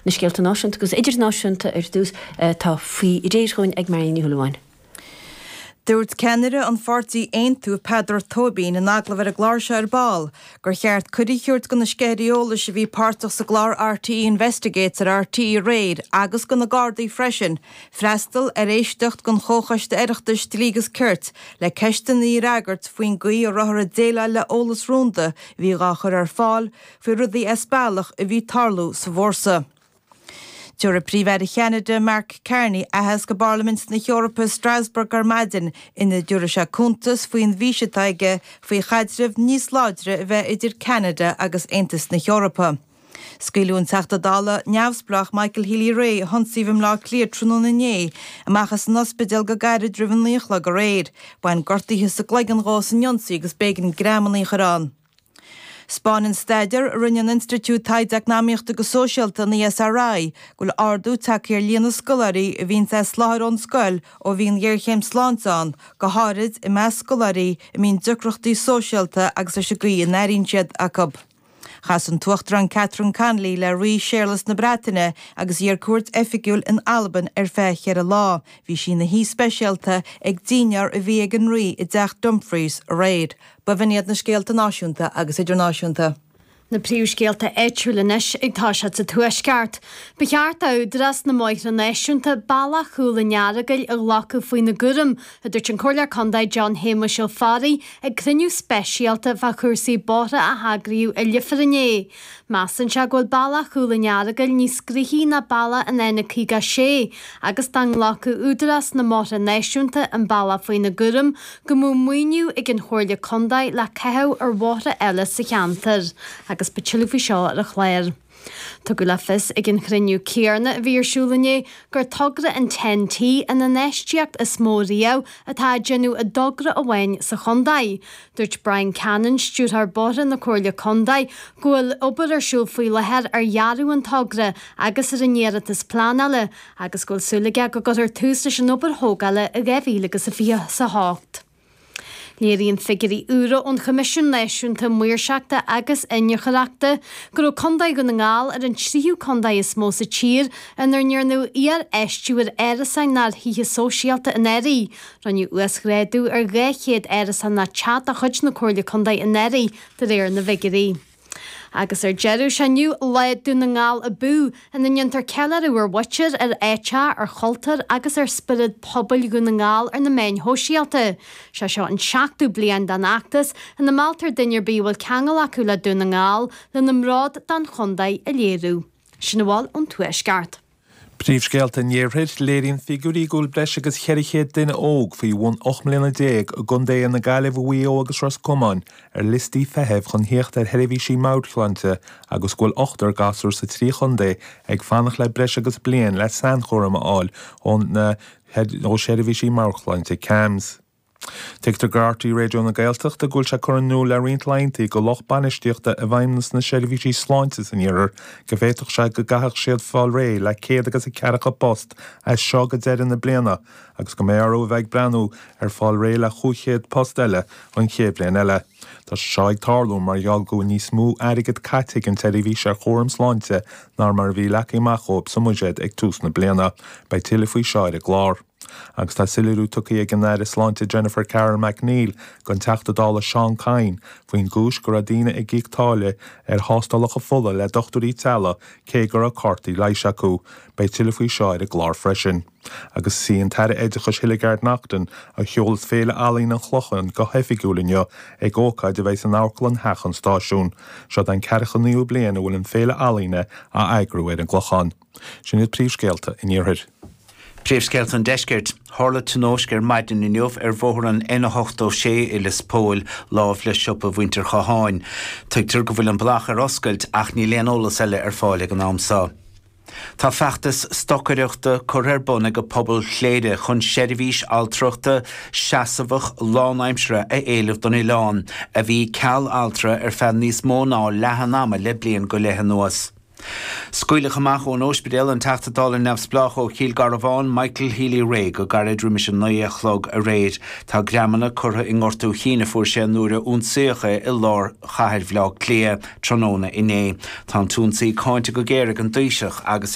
na scéalta náisiúnta agus idirnáisiúnta ar dús tá faoi réisúin ag maríní thuúháin. Dúirt Canada an fortí aonú Pedro Tobin in aglah a gláirse ar ball, gur cheart chuiríúirt go na scéireola se bhí páirteach sa glár RTE Investigates ar RTE Raid agus go na Gardaí freisin, freistal ar éisteacht gon chóchaiste iireachtas trígus cuirt le ceistan í ragart faoin gaí a rothar a déile le ólas rúnda bhí gachar ar fáil faoi rudaí espálach a bhí tarlú sa bhórsa. Dúir a príomhhead Cheanada Mark Carney ahas go Parliament na Eorpa Strasbourg ar maidin ina dúra se cúntas faoin bhíseteige faoi chaidiribh níos láidre a bheith idir Canada agus Aontas na Eorpa. Scaoileún teachtadála neamhsplach Michael Healy-Rae honsíbhim lá clíar trúna nané amachchas an ospidéal go gaiire dribhan líochla go réad, bain gortaíthe sa gleigean rás an Jonsaí agus bégan gramannaí chorán. Spáin staidir rinne an Institút Taideachnaíochta go Sóisialta na SRI goil ardú takeir líana scolarí a bhín sa sláthar an scoil ó bhín dhearchéim sláintán go hárid i meas scolarí i mín ducrochtaí sóisialta agus ar sigrí in éiríonn acab. Chas an tuachtar an Catherine Conley le rí Searlas na Breataine agus dhear cuairt effigiúil in Alban ar feich ar a lá, bhí sin na hí speisialta ag daoinear a bhí ag an rí i d deach Dumfries a réid, ba bhíad na scéalta náisiúnta agus idirnáisiúnta. Na príomhscéalta éitiúlanis ag táisiad sa tuaisceart. Becheart údras na maithre náisiúnta balla chúla nearagail ag lacu faoin na gurum a dúirt an Comhairle Condaid John Hamish Ó Fadaí ag cruniú speisialta bha chuirsaí bóra a hagriú a lifarinné. Masan se ghfuil balla chúla nearagail níos scríochí na balla an éna cíga sé, agus dan lacu údras na máthre náisiúnta an balla faoin na gurum go mú muoiniú ag an Comhairle Condaid le cethú ar bhóra eile sa cheantar. Agus betilúfi seo ar a chléir. Tá go le fis ag an chruinniú céarna a bhírsúlané gur tugra an 10T in na neisteacht is móríá atá genú a dogra a bhain sa Condaid. Dúirt Brian Cannon stúr ar bóra na Comhairle Condaid ghfuil obair arsúl faoi lehead ar jarú an tugra agus ar anéad is plánala agus ghfuil súlaige go gur tústa sin obair thógaile a gheithhíle agus a bhí sa hácht. Léiríonn figurí úra ón Comisiún Náisiúnta Muirseachta agus Inneachreachta gur ó Condaid go na ngáil ar an tríú Condaid is mó sa tír an ar nearnú ar eistú ar airasan nar híthe sóisialta in éirí. Ranniu uasgréadú ar ghéchéad airasan na chat a chuid na Comhairle Condaid in éirí de réir na figurí. Agus ar jeú seniu leid dú na ngáil a bú an na niontar celar ar watcher ar écha ar choltar agus ar spirid pobl go na ngáil ar na main hóisialta. Se seo an seachtú blian dan achtas an na maltar dinnear bíhfuil ceangal acu le dú na ngáil le na mrád dan Condaid a léirú. Sin bháil an tuaisceart. Príomhscéalta néamhrid léiríonn figurí gúil breis agus cheirichéad duine óg faoi bhain 8 milliún a gundé na gaileh bhuí agus Ros Cumáin ar listí fethebh chun hiocht ar heirihísí máirchláinte agus gúil 8 gasúr sa trí chundé ag fannach le breis agus blian le san chóram áil ón na heirihísí máirchláinte CAMS. Teachtar Gartaí réidió na Gaeltacht a gúil se churanú le riantlaintaí go loch banistíochta a bhaimnas na seirihísí sláintes in iarr go bhéadach se go gathach siad fáil ré le céad agus i cearacha post as seo go deireadh na bliana agus go méarú bheith breanú ar fáil ré le chúchéad post eile an chéad blian eile. Tá seo ag tarlú mar gheall go níos mú airigid caiteigh an teirihíse chóram sláinte nar mar bhí lecaí machób sa muidead ag tús na bliana bei tuile faoi seoir a glár. Agus tá silú tucaí ag an air sláinte Jennifer Carroll McNeil gon teachtadála Sean Cain faoin gúis gur a dtíine ag gíictáile ar hástálacha fulla le dochtarí teala cé gur a cortaí leiis acu bei tuile faoi seoir a glár freisin. Agus síon teire éidechas Hilligard Nachton a cheolas féle alín an chlochan go hefigiúlinne ag ócaid de bheits an áclan hechan stáisiún, seo an ceircha níú bliana bhfuil an féle alíne a aigrú ar an chlochan. Sin iad príomhscéalta in iarthir. Príomhscéalta an deiscirt, tharla tónóisceir maidin inniuh ar bhóthar an 186 i Lispóil lámh le siopa bhaintear chaáin. Tuigtear go bhfuil an blach ar oscailt ach ní léanolalas eile ar fáil ag an amsá. Tá feachtas stocaireachta chuir buna go pobl chléide chun seirihís altrachta seasamhach lánaimsre a éileh don i lán a bhí ceall altra ar feadh níos mó ná lehanama le blian go lehan nuas. Scuile chamach ón ospidéal an teachtadála neamhsplach ó Chill Garabháin Michael Healy-Rae go garid rumis an nuíochlog a réid tá gramanna curtha i ngortú chéine fuair sé nuair únsaocha i lár chathir bhleá clia tróna iné. Tá túnsaí cáinte go géire an dúiseach agus